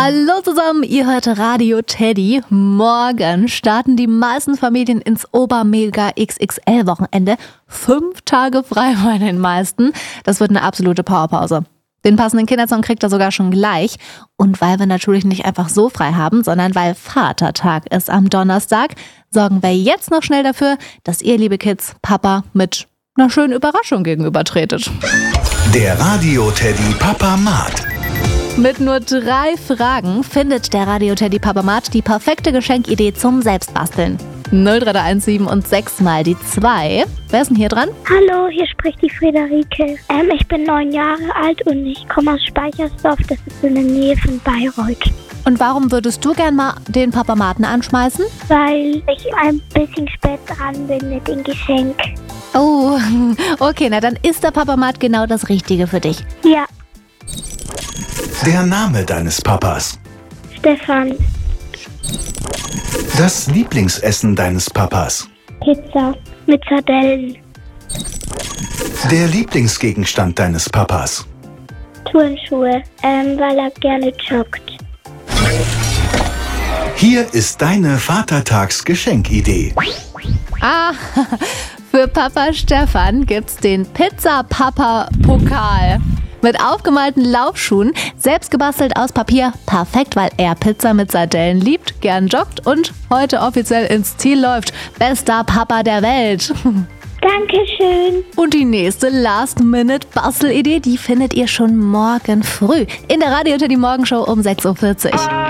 Hallo zusammen, ihr hört Radio Teddy. Morgen starten die meisten Familien ins Obermega-XXL-Wochenende. 5 Tage frei bei den meisten. Das wird eine absolute Powerpause. Den passenden Kindersong kriegt ihr sogar schon gleich. Und weil wir natürlich nicht einfach so frei haben, sondern weil Vatertag ist am Donnerstag, sorgen wir jetzt noch schnell dafür, dass ihr, liebe Kids, Papa mit einer schönen Überraschung gegenübertretet. Der Radio Teddy Papamat. Mit nur 3 Fragen findet der Radio Teddy Papamat die perfekte Geschenkidee zum Selbstbasteln. 03117 und 6 mal die 2. Wer ist denn hier dran? Hallo, hier spricht die Friederike. Ich bin 9 Jahre alt und ich komme aus Speichersdorf, das ist in der Nähe von Bayreuth. Und warum würdest du gern mal den Papamaten anschmeißen? Weil ich ein bisschen spät dran bin mit dem Geschenk. Oh, okay, na dann ist der Papamat genau das Richtige für dich. Ja, Der Name deines Papas. Stefan. Das Lieblingsessen deines Papas. Pizza mit Sardellen. Der Lieblingsgegenstand deines Papas. Turnschuhe, weil er gerne joggt. Hier ist deine Vatertagsgeschenkidee. Ah, für Papa Stefan gibt's den Pizza-Papa-Pokal. Mit aufgemalten Laufschuhen, selbst gebastelt aus Papier. Perfekt, weil er Pizza mit Sardellen liebt, gern joggt und heute offiziell ins Ziel läuft. Bester Papa der Welt. Dankeschön. Und die nächste Last-Minute-Bastelidee, die findet ihr schon morgen früh in der Radio Teddy Morgenshow um 6.40 Uhr.